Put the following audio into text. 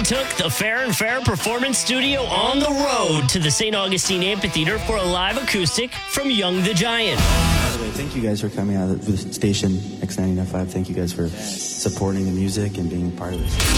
took the Fair and Fair Performance Studio on the road to the St. Augustine Amphitheater for a live acoustic from Young the Giant. By the way, thank you guys for coming out of the station X99.5. Thank you guys for supporting the music and being a part of this.